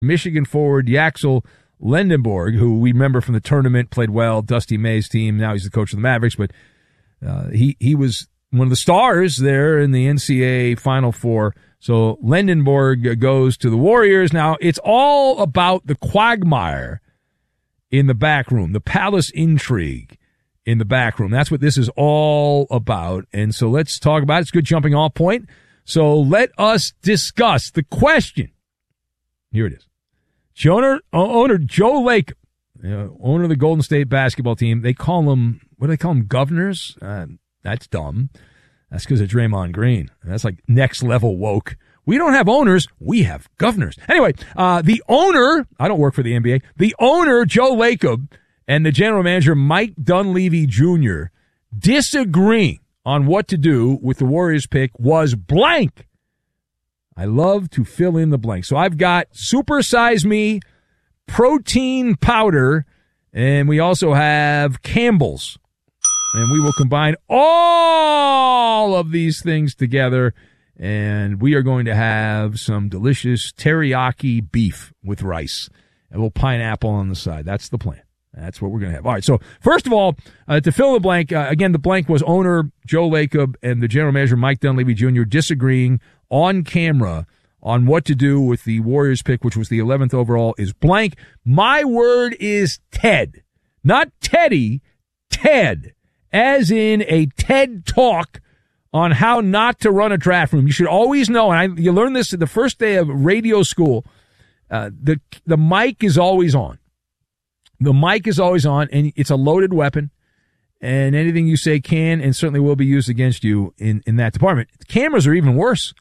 Michigan forward Yaxel Lendenborg, who we remember from the tournament, played well, Dusty May's team. Now he's the coach of the Mavericks, but he was one of the stars there in the NCAA Final Four. So Lendenborg goes to the Warriors. Now, it's all about the quagmire in the back room, the palace intrigue in the back room. That's what this is all about. And so let's talk about it. It's a good jumping off point. So let us discuss the question. Here it is. Owner Joe Lacob, owner of the Golden State basketball team. They call them, what do they call them, governors? That's dumb. That's because of Draymond Green. That's like next level woke. We don't have owners. We have governors. Anyway, the owner, I don't work for the NBA, the owner, Joe Lacob, and the general manager, Mike Dunleavy Jr., disagreeing on what to do with the Warriors pick was blank. I love to fill in the blank. So I've got Super Size Me, protein powder, and we also have Campbell's. And we will combine all of these things together, and we are going to have some delicious teriyaki beef with rice. A little pineapple on the side. That's the plan. That's what we're going to have. All right, so first of all, to fill the blank, again, the blank was owner Joe Lacob and the general manager Mike Dunleavy Jr. disagreeing on camera on what to do with the Warriors pick, which was the 11th overall, is blank. My word is Ted. Not Teddy, Ted. As in a TED Talk on how not to run a draft room. You should always know, and you learn this the first day of radio school, the mic is always on. The mic is always on, and it's a loaded weapon, and anything you say can and certainly will be used against you in that department. Cameras are even worse.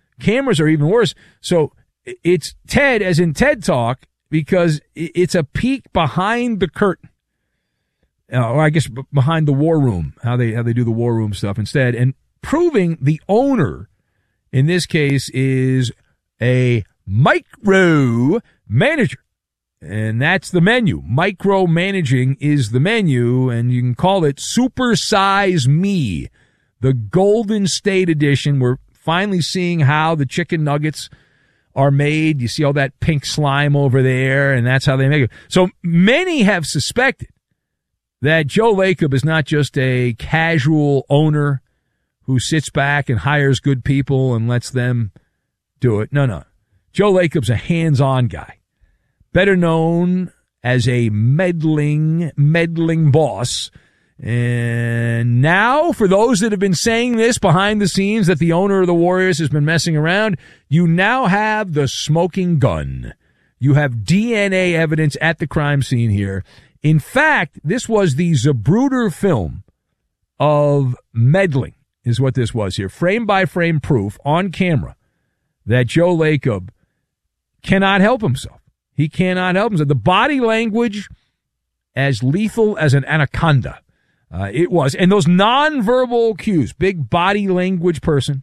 So it's TED, as in TED Talk, because it's a peek behind the curtain. Or I guess behind the war room, how they do the war room stuff instead, and proving the owner in this case is a micro manager, and that's the menu. Micro managing is the menu, and you can call it Super Size Me, the Golden State edition. We're finally seeing how the chicken nuggets are made. You see all that pink slime over there, and that's how they make it. So many have suspected that Joe Lacob is not just a casual owner who sits back and hires good people and lets them do it. No. Joe Lacob's a hands-on guy, better known as a meddling boss. And now, for those that have been saying this behind the scenes, that the owner of the Warriors has been messing around, you now have the smoking gun. You have DNA evidence at the crime scene here. In fact, this was the Zapruder film of meddling, is what this was here. Frame-by-frame proof on camera that Joe Lacob cannot help himself. He cannot help himself. The body language, as lethal as an anaconda. It was. And those nonverbal cues, big body language person.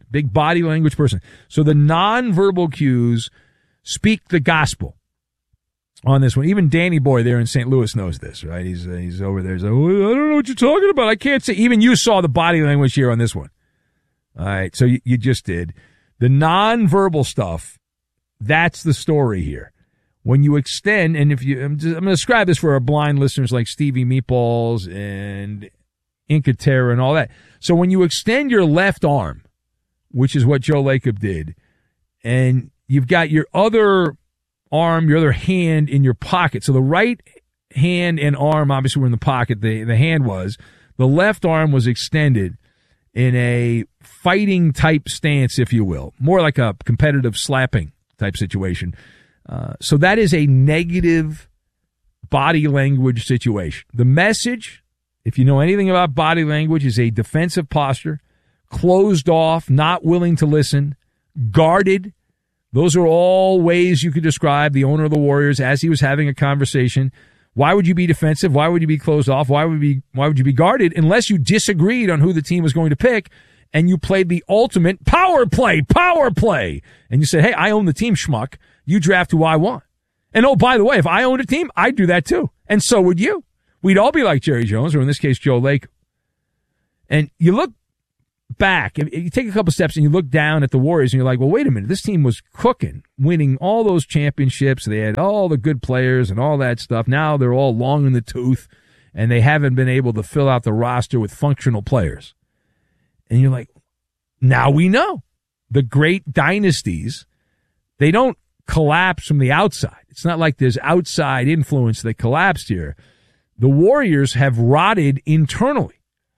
So the nonverbal cues speak the gospel on this one. Even Danny Boy there in St. Louis knows this, right? He's over there. He's like, well, I don't know what you're talking about. I can't say. Even you saw the body language here on this one. All right, so you just did. The nonverbal stuff, that's the story here. When you extend, and I'm going to describe this for our blind listeners like Stevie Meatballs and Inca Terra and all that. So when you extend your left arm, which is what Joe Lacob did, and you've got your other arm, your other hand in your pocket. So the right hand and arm obviously were in the pocket. The hand was. The left arm was extended in a fighting type stance, if you will. More like a competitive slapping type situation. So that is a negative body language situation. The message, if you know anything about body language, is a defensive posture, closed off, not willing to listen, guarded. Those are all ways you could describe the owner of the Warriors as he was having a conversation. Why would you be defensive? Why would you be closed off? Why would you be guarded unless you disagreed on who the team was going to pick and you played the ultimate power play? And you said, hey, I own the team, schmuck. You draft who I want. And oh, by the way, if I owned a team, I'd do that too. And so would you. We'd all be like Jerry Jones, or in this case, Joe Lacob. And you look back, if you take a couple steps and you look down at the Warriors and you're like, well, wait a minute, this team was cooking, winning all those championships. They had all the good players and all that stuff. Now they're all long in the tooth, and they haven't been able to fill out the roster with functional players. And you're like, now we know. The great dynasties, they don't collapse from the outside. It's not like there's outside influence that collapsed here. The Warriors have rotted internally.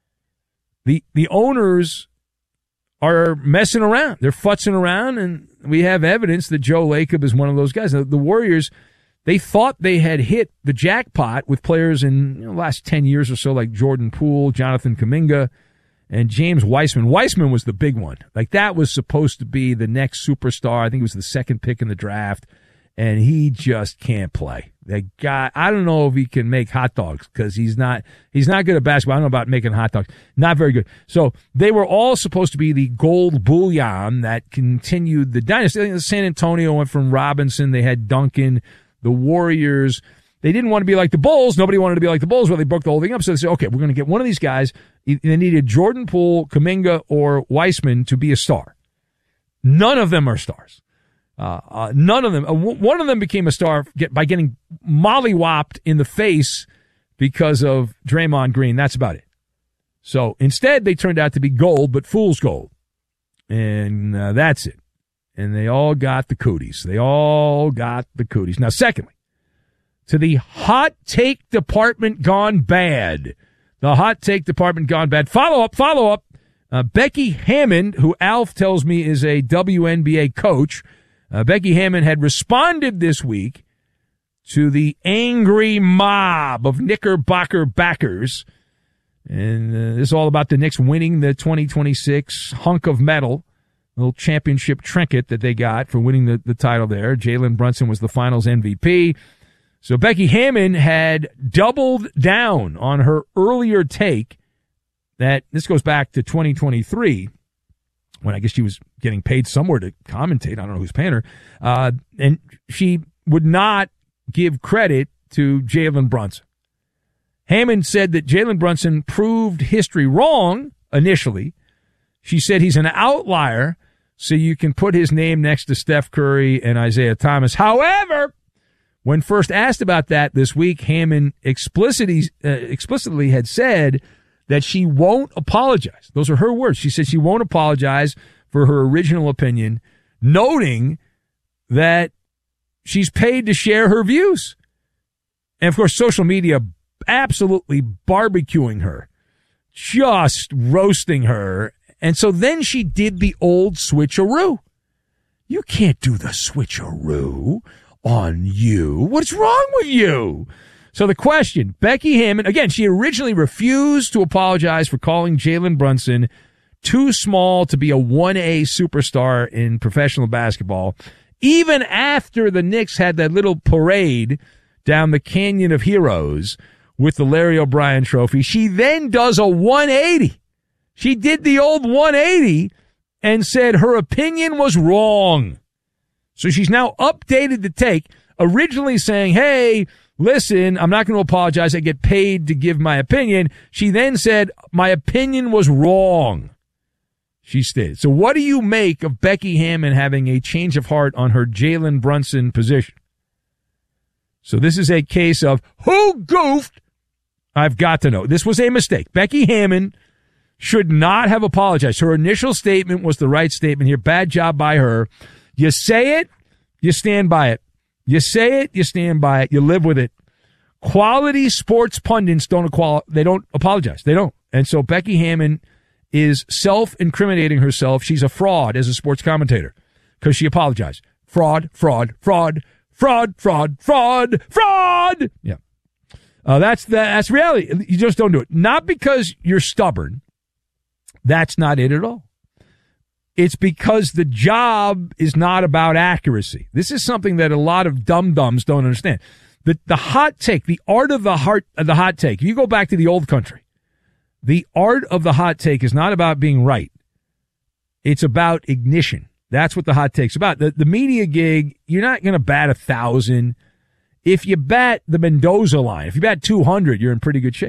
The owners are messing around. They're futzing around, and we have evidence that Joe Lacob is one of those guys. The Warriors, they thought they had hit the jackpot with players in the last 10 years or so, like Jordan Poole, Jonathan Kuminga, and James Wiseman. Wiseman was the big one. Like, that was supposed to be the next superstar. I think it was the second pick in the draft, and he just can't play. That guy, I don't know if he can make hot dogs because he's not good at basketball. I don't know about making hot dogs. Not very good. So they were all supposed to be the gold bullion that continued the dynasty. I think San Antonio went from Robinson. They had Duncan. The Warriors, they didn't want to be like the Bulls. Nobody wanted to be like the Bulls. Well, they broke the whole thing up. So they said, okay, we're going to get one of these guys. They needed Jordan Poole, Kuminga, or Wiseman to be a star. None of them are stars. None of them. One of them became a star by getting mollywopped in the face because of Draymond Green. That's about it. So instead, they turned out to be gold, but fool's gold. And that's it. And they all got the cooties. Now, secondly, to the hot take department gone bad. The hot take department gone bad. Follow up. Becky Hammon, who Alf tells me is a WNBA coach, Becky Hammon had responded this week to the angry mob of Knickerbocker backers. And this is all about the Knicks winning the 2026 hunk of metal, little championship trinket that they got for winning the title there. Jalen Brunson was the finals MVP. So Becky Hammon had doubled down on her earlier take that this goes back to 2023, when I guess she was getting paid somewhere to commentate. I don't know who's paying her. And she would not give credit to Jalen Brunson. Hammond said that Jalen Brunson proved history wrong initially. She said he's an outlier, so you can put his name next to Steph Curry and Isaiah Thomas. However, when first asked about that this week, Hammond explicitly had said that she won't apologize. Those are her words. She said she won't apologize for her original opinion, noting that she's paid to share her views. And, of course, social media absolutely barbecuing her, just roasting her. And so then she did the old switcheroo. You can't do the switcheroo on you. What's wrong with you? So the question, Becky Hammon, again, she originally refused to apologize for calling Jalen Brunson too small to be a 1A superstar in professional basketball. Even after the Knicks had that little parade down the Canyon of Heroes with the Larry O'Brien trophy, she then does a 180. She did the old 180 and said her opinion was wrong. So she's now updated the take, originally saying, hey, listen, I'm not going to apologize. I get paid to give my opinion. She then said, my opinion was wrong. She stated. So what do you make of Becky Hammon having a change of heart on her Jalen Brunson position? So this is a case of who goofed? I've got to know. This was a mistake. Becky Hammon should not have apologized. Her initial statement was the right statement here. Bad job by her. You say it, you stand by it. You say it, you stand by it. You live with it. Quality sports pundits don't apologize. They don't. And so Becky Hammon is self-incriminating herself. She's a fraud as a sports commentator because she apologized. Fraud. Yeah. That's reality. You just don't do it. Not because you're stubborn. That's not it at all. It's because the job is not about accuracy. This is something that a lot of dum-dums don't understand. The hot take, the art of the hot take. If you go back to the old country, the art of the hot take is not about being right. It's about ignition. That's what the hot take's about. The media gig, you're not going to bat 1,000. If you bat the Mendoza line, if you bat 200, you're in pretty good shape.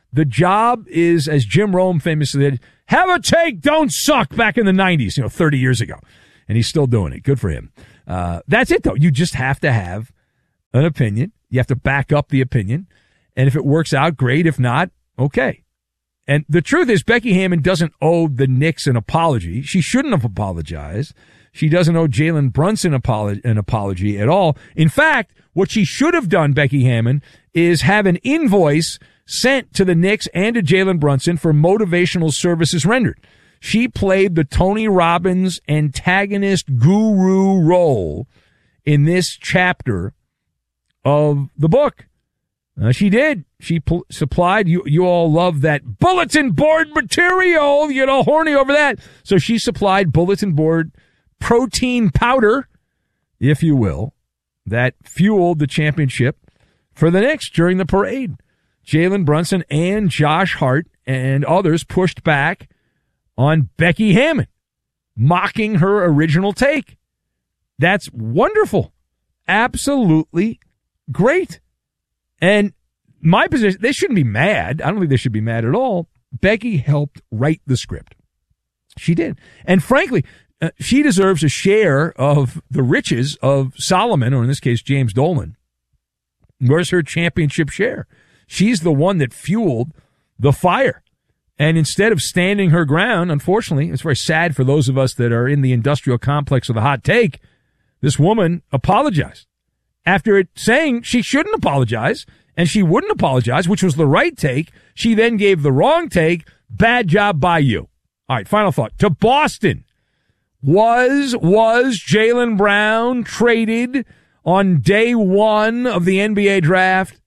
The job is, as Jim Rome famously said, have a take, don't suck, back in the 90s, 30 years ago. And he's still doing it. Good for him. That's it, though. You just have to have an opinion. You have to back up the opinion. And if it works out, great. If not, okay. And the truth is, Becky Hammon doesn't owe the Knicks an apology. She shouldn't have apologized. She doesn't owe Jalen Brunson an apology at all. In fact, what she should have done, Becky Hammon, is have an invoice sent to the Knicks and to Jalen Brunson for motivational services rendered. She played the Tony Robbins antagonist guru role in this chapter of the book. She did. She supplied, you all love that bulletin board material. You get all horny over that. So she supplied bulletin board protein powder, if you will, that fueled the championship for the Knicks during the parade. Jalen Brunson and Josh Hart and others pushed back on Becky Hammon, mocking her original take. That's wonderful. Absolutely great. And my position, they shouldn't be mad. I don't think they should be mad at all. Becky helped write the script. She did. And frankly, she deserves a share of the riches of Solomon, or in this case, James Dolan. Where's her championship share? She's the one that fueled the fire. And instead of standing her ground, unfortunately, it's very sad for those of us that are in the industrial complex of the hot take, this woman apologized. After it saying she shouldn't apologize, and she wouldn't apologize, which was the right take, she then gave the wrong take. Bad job by you. All right, final thought. To Boston. Was Jaylen Brown traded on day one of the NBA draft?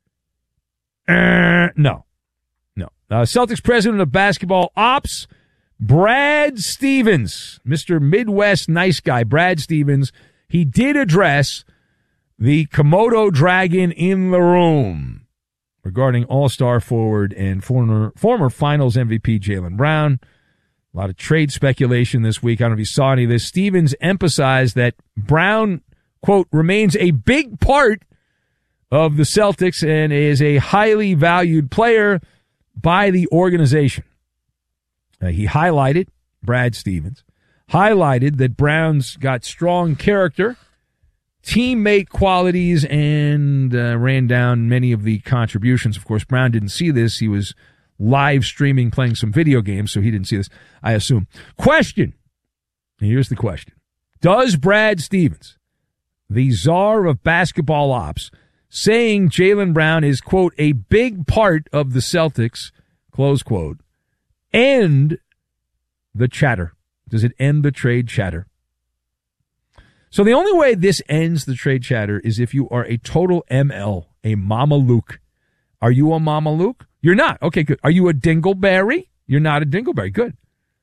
No. Celtics president of basketball ops, Brad Stevens, Mr. Midwest nice guy, Brad Stevens, he did address the Komodo dragon in the room regarding all-star forward and former finals MVP Jaylen Brown. A lot of trade speculation this week. I don't know if you saw any of this. Stevens emphasized that Brown, quote, remains a big part of the Celtics and is a highly valued player by the organization. He highlighted, Brad Stevens, highlighted that Brown's got strong character, teammate qualities, and ran down many of the contributions. Of course, Brown didn't see this. He was live streaming, playing some video games, so he didn't see this, I assume. Question. Here's the question. Does Brad Stevens, the czar of basketball ops, saying Jaylen Brown is, quote, a big part of the Celtics, close quote, end the chatter? Does it end the trade chatter? So the only way this ends the trade chatter is if you are a total ML, a Mama Luke. Are you a Mama Luke? You're not. Okay, good. Are you a Dingleberry? You're not a Dingleberry. Good.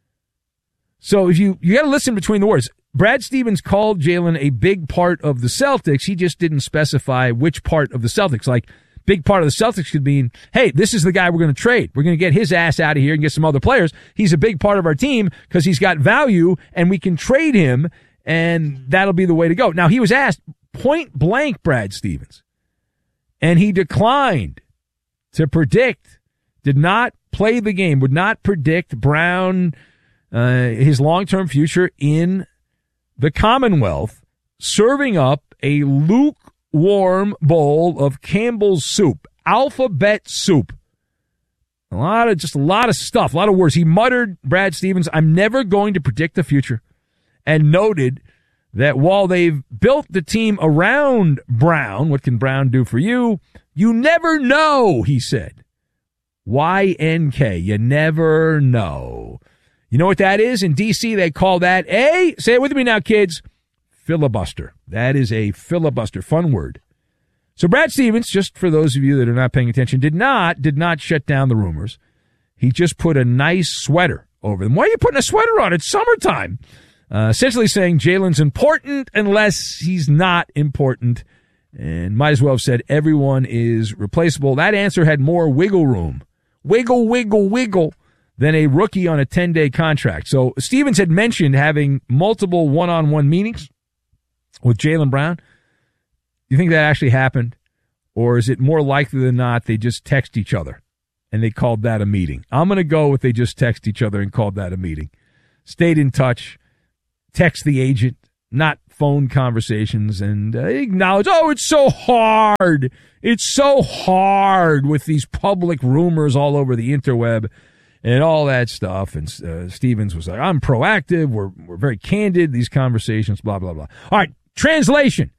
So if you got to listen between the words. Brad Stevens called Jaylen a big part of the Celtics. He just didn't specify which part of the Celtics. Like, big part of the Celtics could mean, hey, this is the guy we're going to trade. We're going to get his ass out of here and get some other players. He's a big part of our team because he's got value and we can trade him, and that'll be the way to go. Now, he was asked point blank, Brad Stevens, and he declined to predict, did not play the game, would not predict Brown, his long-term future in the Commonwealth, serving up a lukewarm bowl of Campbell's soup, alphabet soup. A lot of stuff, a lot of words. He muttered, Brad Stevens, I'm never going to predict the future, and noted that while they've built the team around Brown, what can Brown do for you? You never know, he said. YNK, you never know. You know what that is? In D.C., they call that say it with me now, kids, filibuster. That is a filibuster. Fun word. So Brad Stevens, just for those of you that are not paying attention, did not shut down the rumors. He just put a nice sweater over them. Why are you putting a sweater on? It's summertime. Essentially saying Jaylen's important unless he's not important, and might as well have said everyone is replaceable. That answer had more wiggle room. Wiggle, than a rookie on a 10-day contract. So Stevens had mentioned having multiple one-on-one meetings with Jaylen Brown. You think that actually happened? Or is it more likely than not they just text each other? and they called that a meeting. I'm going to go with they just text each other and called that a meeting. Stayed in touch, text the agent, not phone conversations, and acknowledge, it's so hard. It's so hard with these public rumors all over the interweb and all that stuff. And Stevens was like, I'm proactive. We're very candid, these conversations, blah, blah, blah. All right, translation.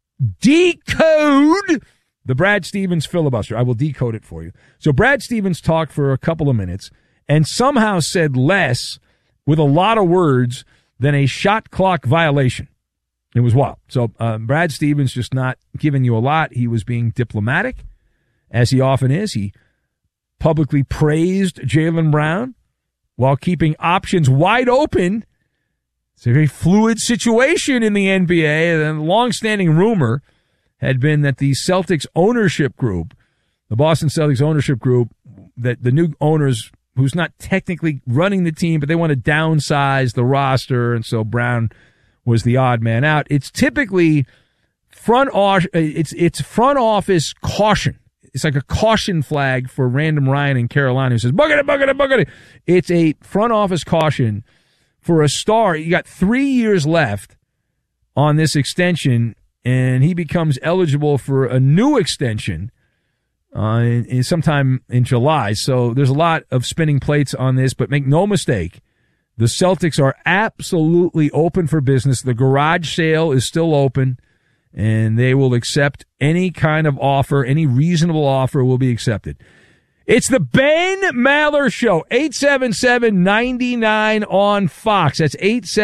Decode the Brad Stevens filibuster. I will decode it for you. So Brad Stevens talked for a couple of minutes and somehow said less with a lot of words than a shot clock violation. It was wild. So Brad Stevens just not giving you a lot. He was being diplomatic, as he often is. He publicly praised Jaylen Brown while keeping options wide open. It's a very fluid situation in the NBA. And the longstanding rumor had been that the Celtics ownership group, the Boston Celtics ownership group, that the new owners, who's not technically running the team, but they want to downsize the roster, and so Brown was the odd man out. It's typically front office caution. It's like a caution flag for Random Ryan in Carolina who says, "Book it." It's a front office caution for a star. You got 3 years left on this extension, and he becomes eligible for a new extension sometime in July. So there's a lot of spinning plates on this, but make no mistake, the Celtics are absolutely open for business. The garage sale is still open, and they will accept any kind of offer. Any reasonable offer will be accepted. It's the Ben Maller Show, 877-99 on Fox. That's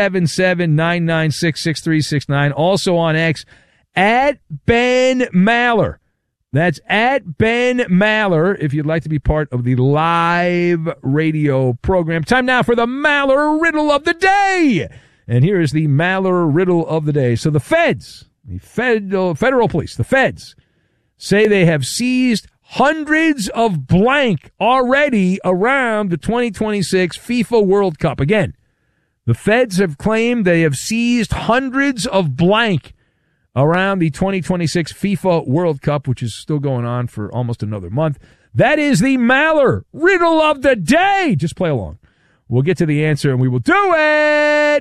877-996-6369. Also on X, at Ben Maller. That's at Ben Maller if you'd like to be part of the live radio program. Time now for the Maller Riddle of the Day. And here is the Maller Riddle of the Day. So the feds, the federal police, the feds, say they have seized hundreds of blank already around the 2026 FIFA World Cup. Again, the feds have claimed they have seized hundreds of blank around the 2026 FIFA World Cup, which is still going on for almost another month. That is the Maller Riddle of the Day. Just play along. We'll get to the answer, and we will do it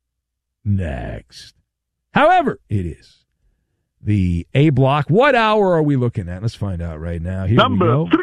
next. However, it is the A block. What hour are we looking at? Let's find out right now. Here Number we go.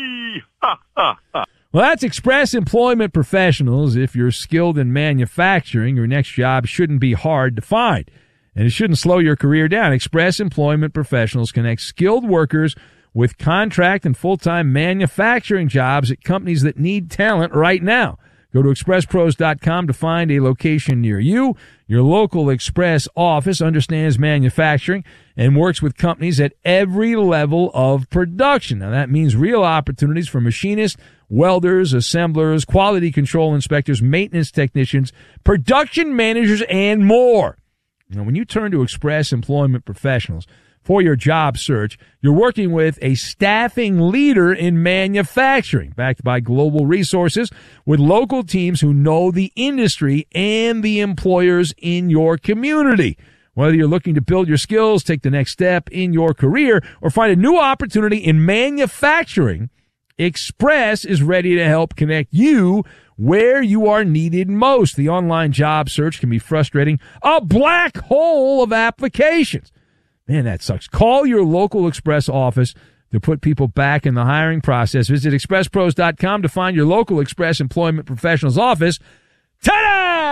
3. Well, that's Express Employment Professionals. If you're skilled in manufacturing, your next job shouldn't be hard to find, and it shouldn't slow your career down. Express Employment Professionals connect skilled workers with contract and full-time manufacturing jobs at companies that need talent right now. Go to expresspros.com to find a location near you. Your local Express office understands manufacturing and works with companies at every level of production. Now, that means real opportunities for machinists, welders, assemblers, quality control inspectors, maintenance technicians, production managers, and more. Now, when you turn to Express Employment Professionals for your job search, you're working with a staffing leader in manufacturing, backed by global resources, with local teams who know the industry and the employers in your community. Whether you're looking to build your skills, take the next step in your career, or find a new opportunity in manufacturing, Express is ready to help connect you where you are needed most. The online job search can be frustrating, a black hole of applications. Man, that sucks. Call your local Express office to put people back in the hiring process. Visit expresspros.com to find your local Express Employment Professionals office today.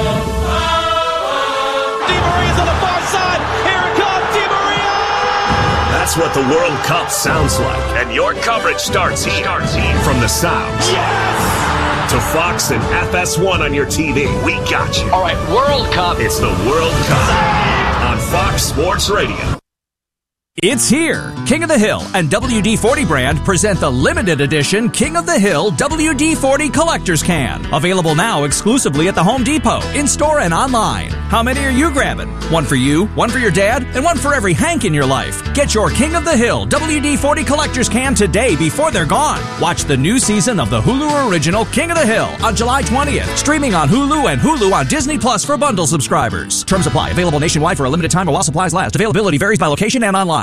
DiMaria's on the far side. Here it comes, DiMaria! That's what the World Cup sounds like. And your coverage starts here. From the sound. Yes! To Fox and FS1 on your TV. We got you. All right, World Cup. It's the World Cup on Fox Sports Radio. It's here. King of the Hill and WD-40 brand present the limited edition King of the Hill WD-40 Collector's Can. Available now exclusively at the Home Depot, in-store and online. How many are you grabbing? One for you, one for your dad, and one for every Hank in your life. Get your King of the Hill WD-40 Collector's Can today before they're gone. Watch the new season of the Hulu original King of the Hill on July 20th. Streaming on Hulu and Hulu on Disney Plus for bundle subscribers. Terms apply. Available nationwide for a limited time or while supplies last. Availability varies by location and online.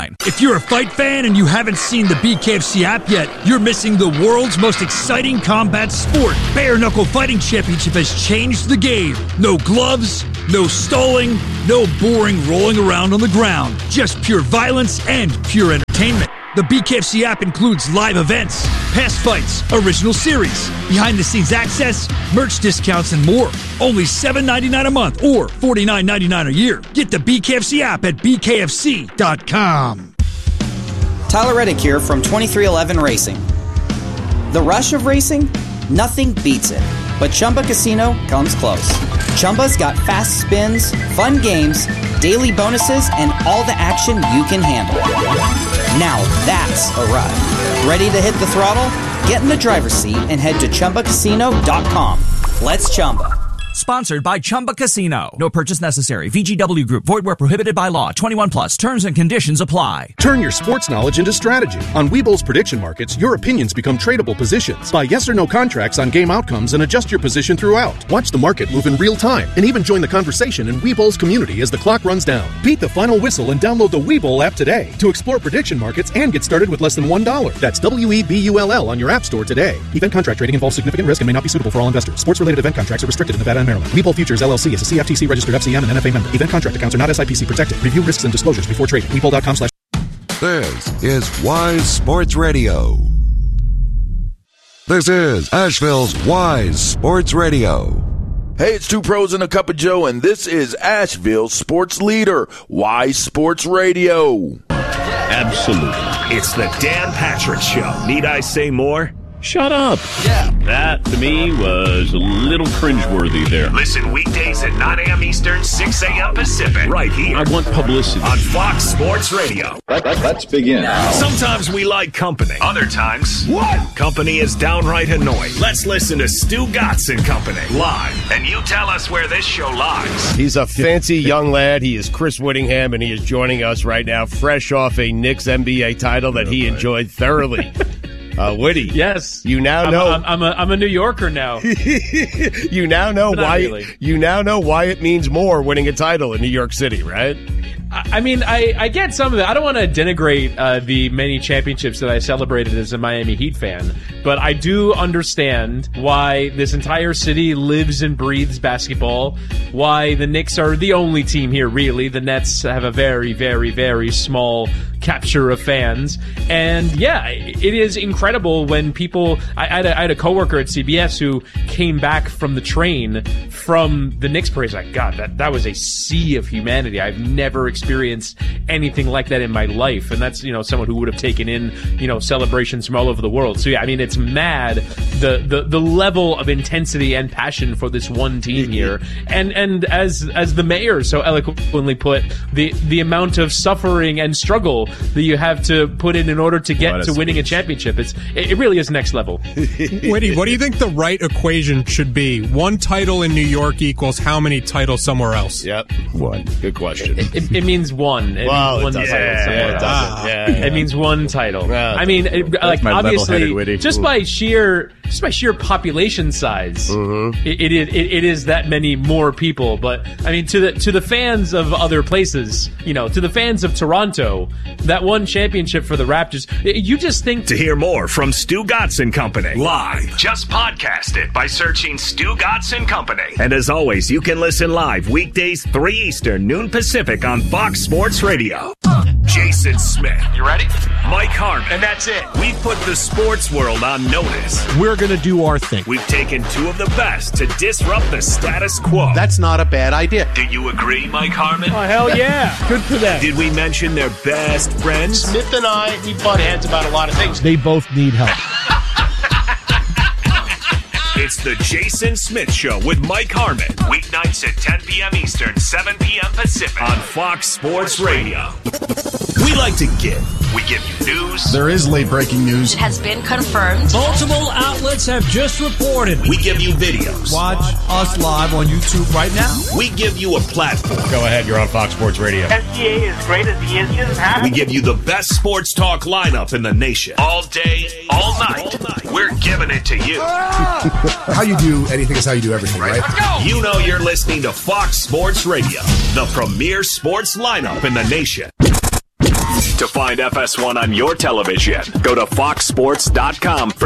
online. If you're a fight fan and you haven't seen the BKFC app yet, you're missing the world's most exciting combat sport. Bare Knuckle Fighting Championship has changed the game. No gloves, no stalling, no boring rolling around on the ground. Just pure violence and pure entertainment. The BKFC app includes live events, past fights, original series, behind-the-scenes access, merch discounts, and more. Only $7.99 a month or $49.99 a year. Get the BKFC app at bkfc.com. Tyler Reddick here from 2311 Racing. The rush of racing? Nothing beats it. But Chumba Casino comes close. Chumba's got fast spins, fun games, daily bonuses, and all the action you can handle. Now that's a ride. Ready to hit the throttle? Get in the driver's seat and head to ChumbaCasino.com. Let's Chumba. Sponsored by Chumba Casino. No purchase necessary. VGW Group. Void where prohibited by law. 21 plus. Terms and conditions apply. Turn your sports knowledge into strategy. On Webull's prediction markets, your opinions become tradable positions. Buy yes or no contracts on game outcomes and adjust your position throughout. Watch the market move in real time and even join the conversation in Webull's community as the clock runs down. Beat the final whistle and download the Webull app today to explore prediction markets and get started with less than $1. That's WEBULL on your app store today. Event contract trading involves significant risk and may not be suitable for all investors. Sports-related event contracts are restricted in Nevada and Maryland. Webull Futures LLC is a CFTC registered FCM and NFA member. Event contract accounts are not SIPC protected. Review risks and disclosures before trading. Webull.com/. This is Wise Sports Radio. This is Asheville's Wise Sports Radio. Hey, it's Two Pros and a Cup of Joe, and this is Asheville's sports leader, Wise Sports Radio. Absolutely. It's the Dan Patrick Show. Need I say more? Shut up. Yeah. That, to me, was a little cringeworthy there. Listen weekdays at 9 a.m. Eastern, 6 a.m. Pacific. Right here. I want publicity. On Fox Sports Radio. Let's begin. Sometimes we like company. Other times, company is downright annoying. Let's listen to Stu Gatz and Company live. And you tell us where this show lies. He's a fancy young lad. He is Chris Whittingham, and he is joining us right now, fresh off a Knicks NBA title that he enjoyed thoroughly. Whitty, yes, you now know. I'm a New Yorker now. You now know why. Really. You now know why it means more winning a title in New York City, right? I mean, I get some of it. I don't want to denigrate the many championships that I celebrated as a Miami Heat fan, but I do understand why this entire city lives and breathes basketball, why the Knicks are the only team here, really. The Nets have a very, very, very small capture of fans. And yeah, it is incredible when people... I had a coworker at CBS who came back from the train from the Knicks parade. He's like, God, that was a sea of humanity. I've never experienced anything like that in my life. And that's, someone who would have taken in, celebrations from all over the world. So yeah, I mean, it's mad the level of intensity and passion for this one team here. And as the mayor so eloquently put, the amount of suffering and struggle that you have to put in order to get to winning a championship. It really is next level. Whitty, what do you think the right equation should be? One title in New York equals how many titles somewhere else? Yep. One. Good question. It means one. It means one title. I mean, obviously, just by sheer population size, it is that many more people. But I mean, to the fans of other places, to the fans of Toronto, that one championship for the Raptors, you just think... To hear more from Stu Gatz and Company live, just podcast it by searching Stu Gatz and Company. And as always, you can listen live weekdays 3 Eastern, noon Pacific on Fox Sports Radio. Jason Smith. You ready? Mike Harmon. And that's it. We've put the sports world on notice. We're going to do our thing. We've taken two of the best to disrupt the status quo. That's not a bad idea. Do you agree, Mike Harmon? Oh, hell yeah. Good for them. Did we mention their best friends? Smith and I, we butt heads about a lot of things. They both need help. It's the Jason Smith Show with Mike Harmon. Weeknights at 10 p.m. Eastern, 7 p.m. Pacific on Fox Sports Radio. We like to give. We give you news. There is late breaking news. It has been confirmed. Multiple outlets have just reported. We give you videos. Watch us live on YouTube right now. We give you a platform. Go ahead, you're on Fox Sports Radio. SGA is great as he is. We give you the best sports talk lineup in the nation. All day, all night. We're giving it to you. How you do anything is how you do everything, right? Let's go. You know you're listening to Fox Sports Radio, the premier sports lineup in the nation. To find FS1 on your television, go to foxsports.com for